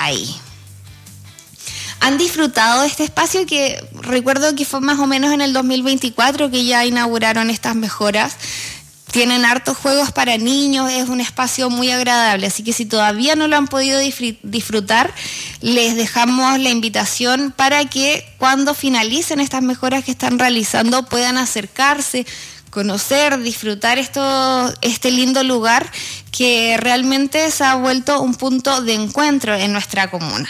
ahí. ¿Han disfrutado de este espacio? Que recuerdo que fue más o menos en el 2024 que ya inauguraron estas mejoras. Tienen hartos juegos para niños, es un espacio muy agradable, así que si todavía no lo han podido disfrutar, les dejamos la invitación para que cuando finalicen estas mejoras que están realizando puedan acercarse, conocer, disfrutar este lindo lugar que realmente se ha vuelto un punto de encuentro en nuestra comuna.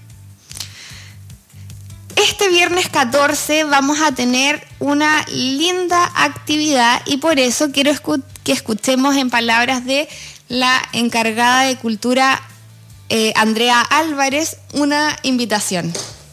Este viernes 14 vamos a tener una linda actividad y por eso quiero que escuchemos en palabras de la encargada de Cultura, Andrea Álvarez, una invitación.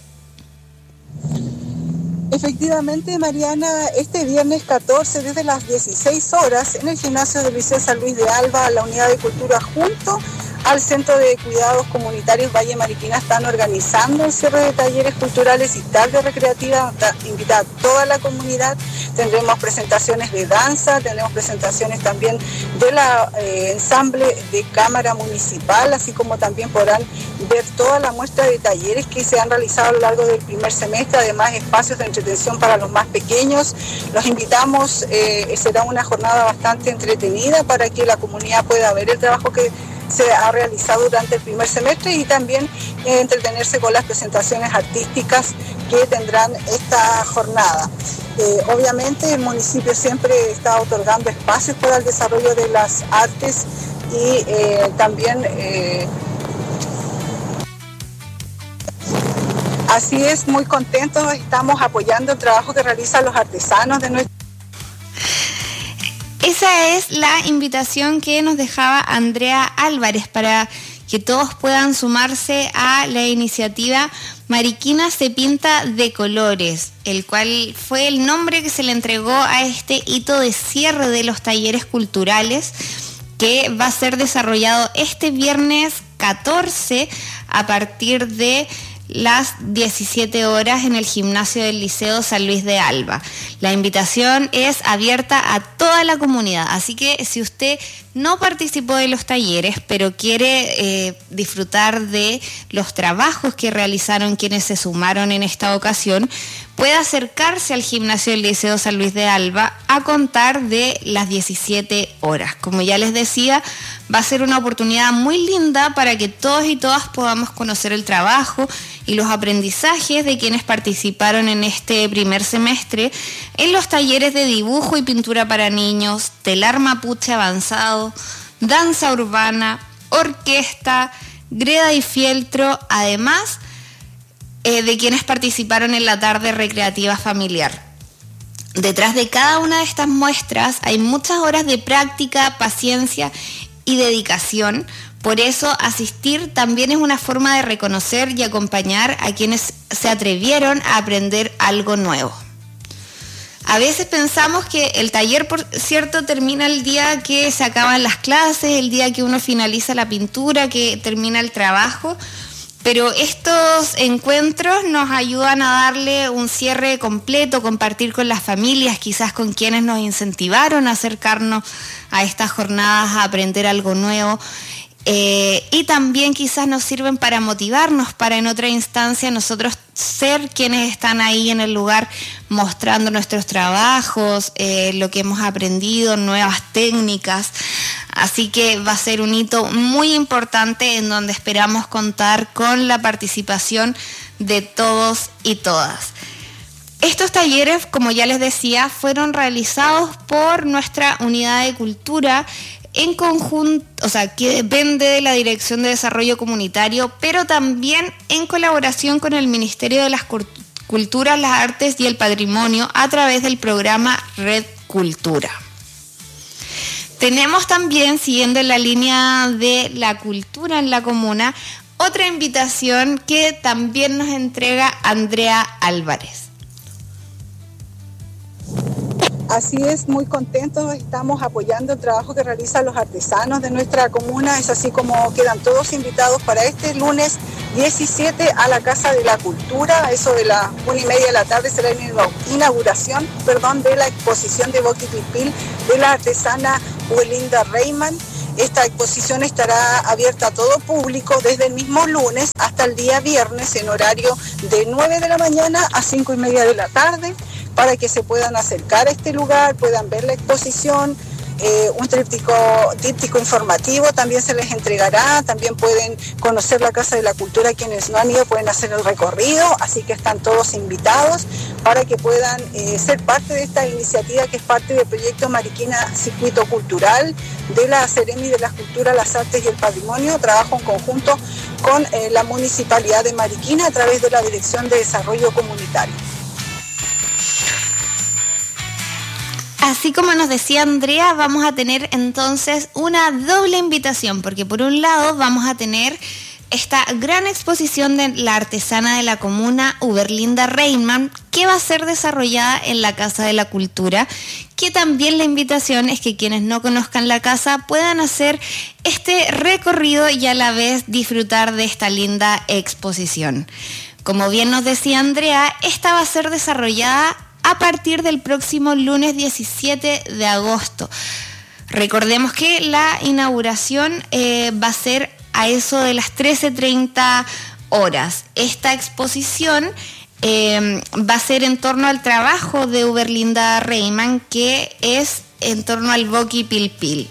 Efectivamente, Mariana, este viernes 14 desde las 16 horas en el gimnasio del Liceo San Luis de Alba, la Unidad de Cultura junto al Centro de Cuidados Comunitarios Valle Mariquina están organizando el cierre de talleres culturales y tarde recreativa. Invita a toda la comunidad. Tendremos presentaciones de danza, tendremos presentaciones también de la ensamble de Cámara Municipal, así como también podrán ver toda la muestra de talleres que se han realizado a lo largo del primer semestre, además espacios de entretención para los más pequeños. Los invitamos, será una jornada bastante entretenida para que la comunidad pueda ver el trabajo que se ha realizado durante el primer semestre y también entretenerse con las presentaciones artísticas que tendrán esta jornada. Obviamente el municipio siempre está otorgando espacios para el desarrollo de las artes y también así es, muy contentos, estamos apoyando el trabajo que realizan los artesanos de nuestra. Esa es la invitación que nos dejaba Andrea Álvarez para que todos puedan sumarse a la iniciativa Mariquina se pinta de colores, el cual fue el nombre que se le entregó a este hito de cierre de los talleres culturales que va a ser desarrollado este viernes 14 a partir de las 17 horas en el gimnasio del Liceo San Luis de Alba. La invitación es abierta a toda la comunidad, así que si usted no participó de los talleres, pero quiere disfrutar de los trabajos que realizaron quienes se sumaron en esta ocasión, puede acercarse al gimnasio del Liceo San Luis de Alba a contar de las 17 horas. Como ya les decía, va a ser una oportunidad muy linda para que todos y todas podamos conocer el trabajo y los aprendizajes de quienes participaron en este primer semestre en los talleres de dibujo y pintura para niños, telar mapuche avanzado, danza urbana, orquesta, greda y fieltro, además de quienes participaron en la tarde recreativa familiar. Detrás de cada una de estas muestras hay muchas horas de práctica, paciencia y dedicación. Por eso asistir también es una forma de reconocer y acompañar a quienes se atrevieron a aprender algo nuevo. A veces pensamos que el taller, por cierto, termina el día que se acaban las clases, el día que uno finaliza la pintura, que termina el trabajo, pero estos encuentros nos ayudan a darle un cierre completo, compartir con las familias, quizás con quienes nos incentivaron a acercarnos a estas jornadas, a aprender algo nuevo. Y también quizás nos sirven para motivarnos, para en otra instancia nosotros ser quienes están ahí en el lugar mostrando nuestros trabajos, lo que hemos aprendido, nuevas técnicas. Así que va a ser un hito muy importante en donde esperamos contar con la participación de todos y todas. Estos talleres, como ya les decía, fueron realizados por nuestra unidad de cultura en conjunto, o sea, que depende de la Dirección de Desarrollo Comunitario, pero también en colaboración con el Ministerio de las Culturas, las Artes y el Patrimonio a través del programa Red Cultura. Tenemos también, siguiendo la línea de la cultura en la comuna, otra invitación que también nos entrega Andrea Álvarez. Así es, muy contentos, estamos apoyando el trabajo que realizan los artesanos de nuestra comuna, es así como quedan todos invitados para este lunes 17 a la Casa de la Cultura, eso de las 1:30 de la tarde será la inauguración de la exposición de Boquipipil de la artesana Welinda Reimann. Esta exposición estará abierta a todo público desde el mismo lunes hasta el día viernes en horario de 9 de la mañana a 5:30 de la tarde, para que se puedan acercar a este lugar, puedan ver la exposición. Un tríptico informativo también se les entregará, también pueden conocer la Casa de la Cultura, quienes no han ido pueden hacer el recorrido, así que están todos invitados para que puedan ser parte de esta iniciativa que es parte del proyecto Mariquina Circuito Cultural de la Seremi de la Cultura, las Artes y el Patrimonio, trabajo en conjunto con la Municipalidad de Mariquina a través de la Dirección de Desarrollo Comunitario. Así como nos decía Andrea, vamos a tener entonces una doble invitación, porque por un lado vamos a tener esta gran exposición de la artesana de la comuna, Uberlinda Reimann, que va a ser desarrollada en la Casa de la Cultura, que también la invitación es que quienes no conozcan la casa puedan hacer este recorrido y a la vez disfrutar de esta linda exposición. Como bien nos decía Andrea, esta va a ser desarrollada a partir del próximo lunes 17 de agosto. Recordemos que la inauguración va a ser a eso de las 13:30 horas. Esta exposición va a ser en torno al trabajo de Uberlinda Reimann, que es en torno al Boqui Pil Pil.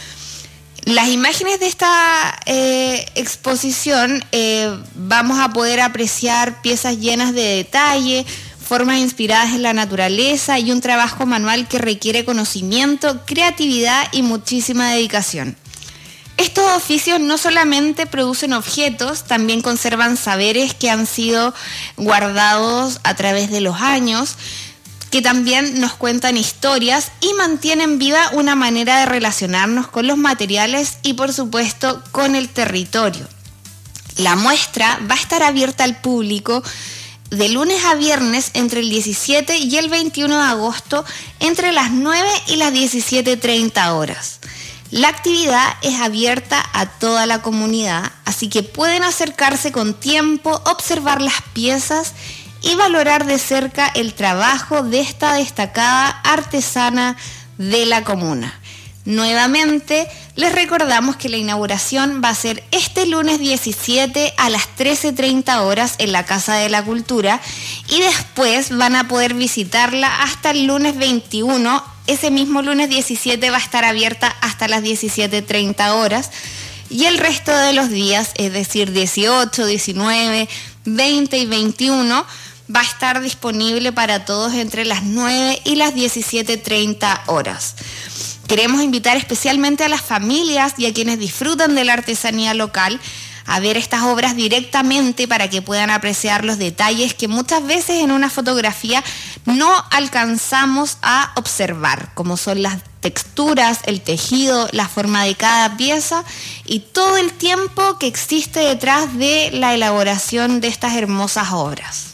Las imágenes de esta exposición vamos a poder apreciar piezas llenas de detalle, formas inspiradas en la naturaleza y un trabajo manual que requiere conocimiento, creatividad y muchísima dedicación. Estos oficios no solamente producen objetos, también conservan saberes que han sido guardados a través de los años, que también nos cuentan historias y mantienen viva una manera de relacionarnos con los materiales y, por supuesto, con el territorio. La muestra va a estar abierta al público de lunes a viernes entre el 17 y el 21 de agosto entre las 9 y las 17:30 horas. La actividad es abierta a toda la comunidad, así que pueden acercarse con tiempo, observar las piezas y valorar de cerca el trabajo de esta destacada artesana de la comuna. Nuevamente, les recordamos que la inauguración va a ser este lunes 17 a las 13:30 horas en la Casa de la Cultura y después van a poder visitarla hasta el lunes 21. Ese mismo lunes 17 va a estar abierta hasta las 17:30 horas y el resto de los días, es decir, 18, 19, 20 y 21, va a estar disponible para todos entre las 9 y las 17:30 horas. Queremos invitar especialmente a las familias y a quienes disfrutan de la artesanía local a ver estas obras directamente para que puedan apreciar los detalles que muchas veces en una fotografía no alcanzamos a observar, como son las texturas, el tejido, la forma de cada pieza y todo el tiempo que existe detrás de la elaboración de estas hermosas obras.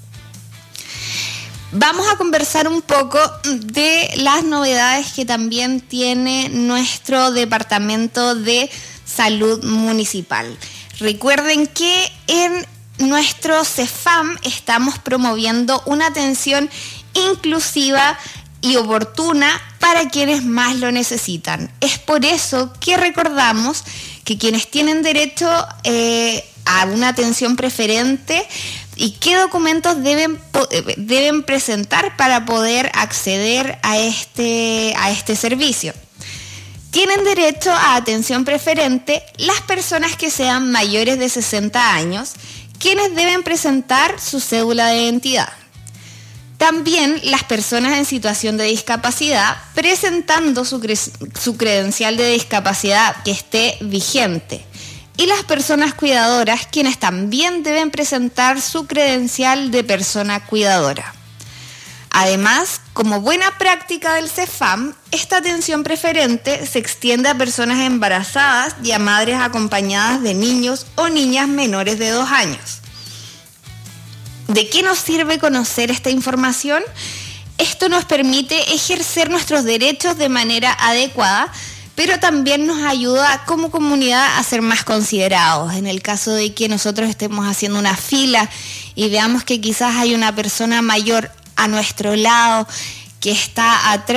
Vamos a conversar un poco de las novedades que también tiene nuestro Departamento de Salud Municipal. Recuerden que en nuestro CEFAM estamos promoviendo una atención inclusiva y oportuna para quienes más lo necesitan. Es por eso que recordamos que quienes tienen derecho a una atención preferente y qué documentos deben presentar para poder acceder a este servicio. Tienen derecho a atención preferente las personas que sean mayores de 60 años, quienes deben presentar su cédula de identidad. También las personas en situación de discapacidad presentando su credencial de discapacidad que esté vigente. Y las personas cuidadoras, quienes también deben presentar su credencial de persona cuidadora. Además, como buena práctica del CEFAM, esta atención preferente se extiende a personas embarazadas y a madres acompañadas de niños o niñas menores de 2 años. ¿De qué nos sirve conocer esta información? Esto nos permite ejercer nuestros derechos de manera adecuada, pero también nos ayuda como comunidad a ser más considerados. En el caso de que nosotros estemos haciendo una fila y veamos que quizás hay una persona mayor a nuestro lado que está atrás,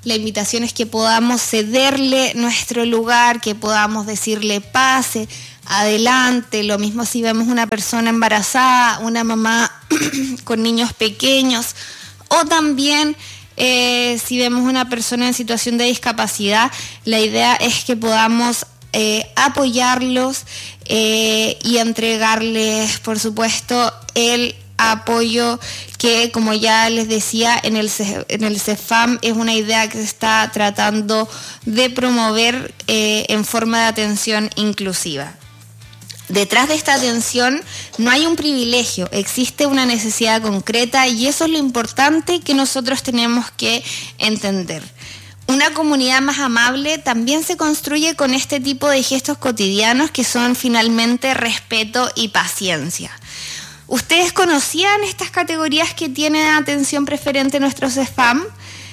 La invitación es que podamos cederle nuestro lugar, que podamos decirle pase, adelante. Lo mismo si vemos una persona embarazada, una mamá con niños pequeños, o también si vemos una persona en situación de discapacidad, la idea es que podamos apoyarlos y entregarles, por supuesto, el apoyo que, como ya les decía, en el CEFAM es una idea que se está tratando de promover en forma de atención inclusiva. Detrás de esta atención no hay un privilegio, existe una necesidad concreta y eso es lo importante que nosotros tenemos que entender. Una comunidad más amable también se construye con este tipo de gestos cotidianos que son finalmente respeto y paciencia. ¿Ustedes conocían estas categorías que tienen atención preferente en nuestro CEFAM?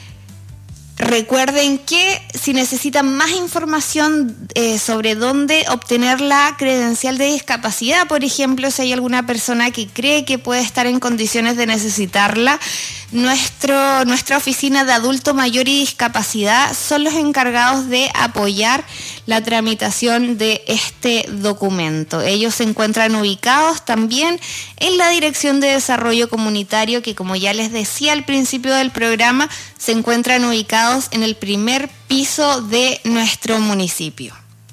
Recuerden que si necesitan más información sobre dónde obtener la credencial de discapacidad, por ejemplo, si hay alguna persona que cree que puede estar en condiciones de necesitarla, nuestra oficina de adulto mayor y discapacidad son los encargados de apoyar la tramitación de este documento. Ellos se encuentran ubicados también en la Dirección de Desarrollo Comunitario, que, como ya les decía al principio del programa, se encuentran ubicados en el primer piso de nuestro municipio.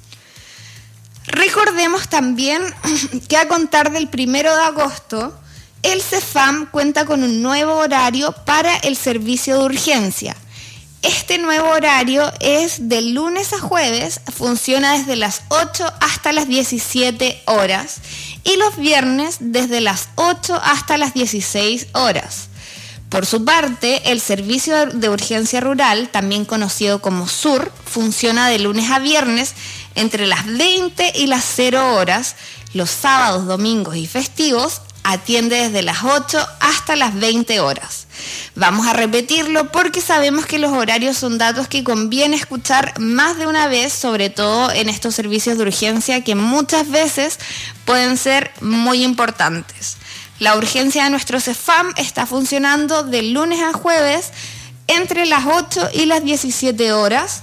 Recordemos también que a contar del 1 de agosto, el CEFAM cuenta con un nuevo horario para el servicio de urgencia. Este nuevo horario es de lunes a jueves, funciona desde las 8 hasta las 17 horas y los viernes desde las 8 hasta las 16 horas. Por su parte, el servicio de urgencia rural, también conocido como SUR, funciona de lunes a viernes entre las 20 y las 0 horas. Los sábados, domingos y festivos atiende desde las 8 hasta las 20 horas. Vamos a repetirlo porque sabemos que los horarios son datos que conviene escuchar más de una vez, sobre todo en estos servicios de urgencia que muchas veces pueden ser muy importantes. La urgencia de nuestro CEFAM está funcionando de lunes a jueves entre las 8 y las 17 horas,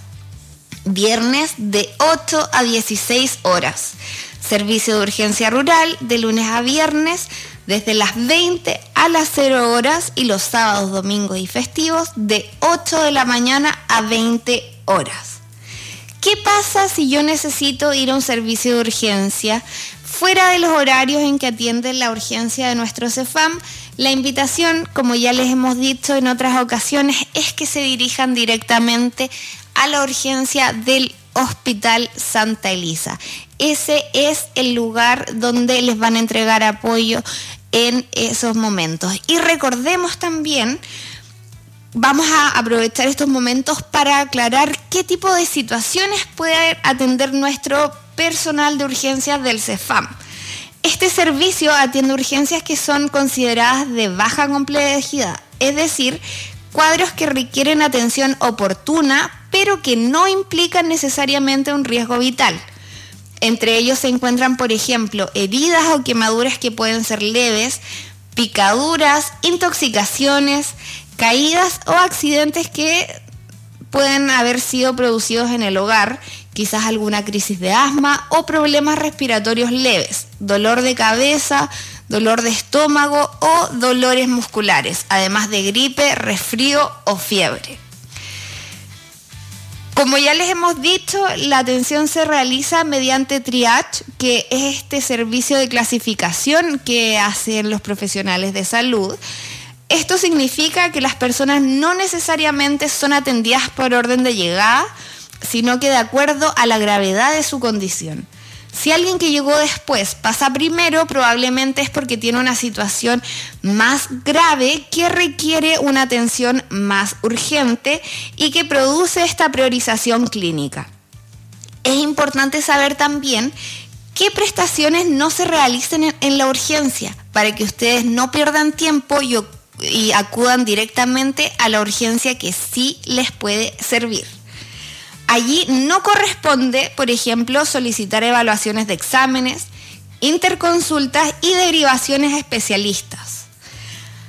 viernes de 8 a 16 horas. Servicio de urgencia rural de lunes a viernes desde las 20 a las 0 horas y los sábados, domingos y festivos de 8 de la mañana a 20 horas. ¿Qué pasa si yo necesito ir a un servicio de urgencia fuera de los horarios en que atienden la urgencia de nuestro CEFAM? La invitación, como ya les hemos dicho en otras ocasiones, es que se dirijan directamente a la urgencia del Hospital Santa Elisa. Ese es el lugar donde les van a entregar apoyo en esos momentos. Y recordemos también, vamos a aprovechar estos momentos para aclarar qué tipo de situaciones puede atender nuestro personal de urgencias del CEFAM. Este servicio atiende urgencias que son consideradas de baja complejidad, es decir, cuadros que requieren atención oportuna, pero que no implican necesariamente un riesgo vital. Entre ellos se encuentran, por ejemplo, heridas o quemaduras que pueden ser leves, picaduras, intoxicaciones, caídas o accidentes que pueden haber sido producidos en el hogar, quizás alguna crisis de asma o problemas respiratorios leves, dolor de cabeza, dolor de estómago o dolores musculares, además de gripe, resfrío o fiebre. Como ya les hemos dicho, la atención se realiza mediante triage, que es este servicio de clasificación que hacen los profesionales de salud. Esto significa que las personas no necesariamente son atendidas por orden de llegada, sino que de acuerdo a la gravedad de su condición. Si alguien que llegó después pasa primero, probablemente es porque tiene una situación más grave que requiere una atención más urgente y que produce esta priorización clínica. Es importante saber también qué prestaciones no se realicen en la urgencia para que ustedes no pierdan tiempo y acudan directamente a la urgencia que sí les puede servir. Allí no corresponde, por ejemplo, solicitar evaluaciones de exámenes, interconsultas y derivaciones a especialistas.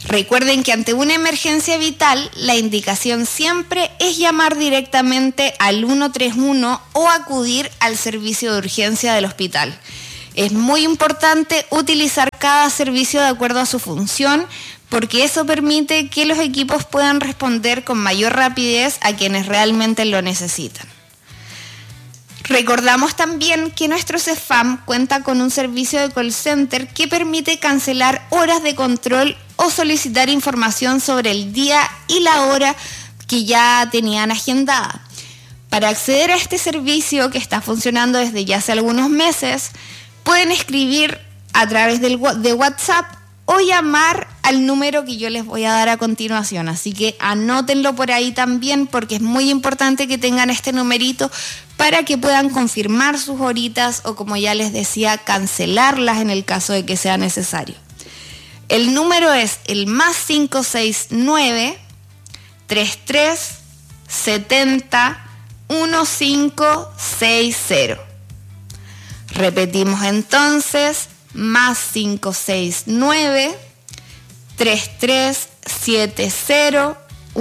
Recuerden que ante una emergencia vital, la indicación siempre es llamar directamente al 131 o acudir al servicio de urgencia del hospital. Es muy importante utilizar cada servicio de acuerdo a su función, porque eso permite que los equipos puedan responder con mayor rapidez a quienes realmente lo necesitan. Recordamos también que nuestro CEFAM cuenta con un servicio de call center que permite cancelar horas de control o solicitar información sobre el día y la hora que ya tenían agendada. Para acceder a este servicio, que está funcionando desde ya hace algunos meses, pueden escribir a través de WhatsApp o llamar al número que yo les voy a dar a continuación. Así que anótenlo por ahí también, porque es muy importante que tengan este numerito para que puedan confirmar sus horitas o, como ya les decía, cancelarlas en el caso de que sea necesario. El número es el +569 33 70 1560. Repetimos entonces, +569 33 70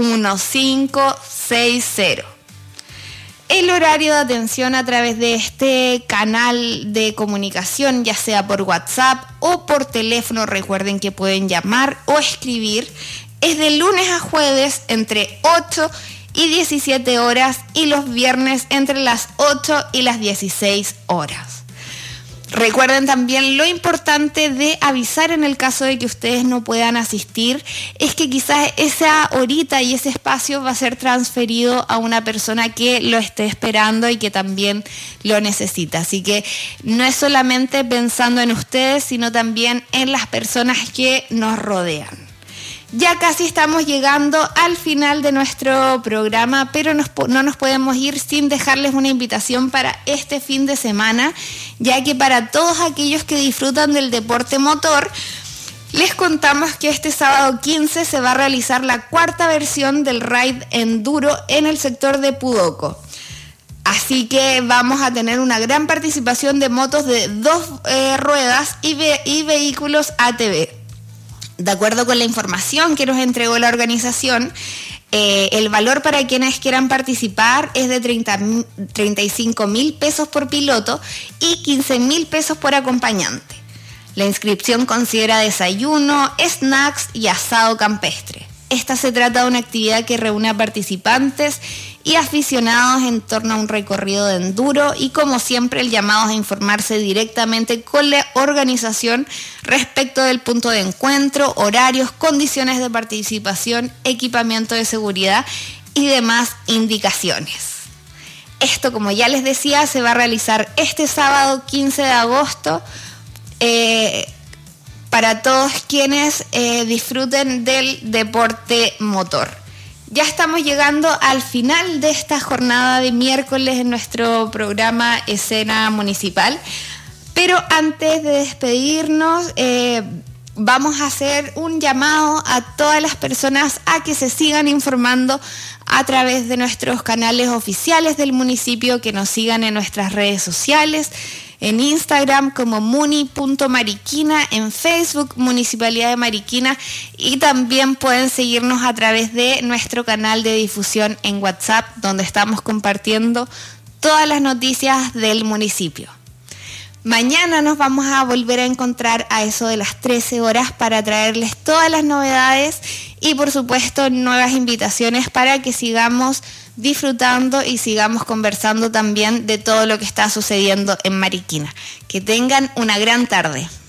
1560. El horario de atención a través de este canal de comunicación, ya sea por WhatsApp o por teléfono, recuerden que pueden llamar o escribir, es de lunes a jueves entre 8 y 17 horas y los viernes entre las 8 y las 16 horas. Recuerden también lo importante de avisar en el caso de que ustedes no puedan asistir, es que quizás esa horita y ese espacio va a ser transferido a una persona que lo esté esperando y que también lo necesita. Así que no es solamente pensando en ustedes, sino también en las personas que nos rodean. Ya casi estamos llegando al final de nuestro programa, pero no nos podemos ir sin dejarles una invitación para este fin de semana, ya que para todos aquellos que disfrutan del deporte motor, les contamos que este sábado 15 se va a realizar la cuarta versión del Ride Enduro en el sector de Pudoco. Así que vamos a tener una gran participación de motos de 2 ruedas y vehículos ATV. De acuerdo con la información que nos entregó la organización, el valor para quienes quieran participar es de 35.000 pesos por piloto y 15.000 pesos por acompañante. La inscripción considera desayuno, snacks y asado campestre. Esta se trata de una actividad que reúne a participantes y aficionados en torno a un recorrido de enduro y, como siempre, el llamado es a informarse directamente con la organización respecto del punto de encuentro, horarios, condiciones de participación, equipamiento de seguridad y demás indicaciones. Esto, como ya les decía, se va a realizar este sábado 15 de agosto para todos quienes disfruten del deporte motor. Ya estamos llegando al final de esta jornada de miércoles en nuestro programa Escena Municipal, pero antes de despedirnos vamos a hacer un llamado a todas las personas a que se sigan informando a través de nuestros canales oficiales del municipio, que nos sigan en nuestras redes sociales, en Instagram como muni.mariquina, en Facebook Municipalidad de Mariquina, y también pueden seguirnos a través de nuestro canal de difusión en WhatsApp, donde estamos compartiendo todas las noticias del municipio. Mañana nos vamos a volver a encontrar a eso de las 13 horas para traerles todas las novedades y, por supuesto, nuevas invitaciones para que sigamos disfrutando y sigamos conversando también de todo lo que está sucediendo en Mariquina. Que tengan una gran tarde.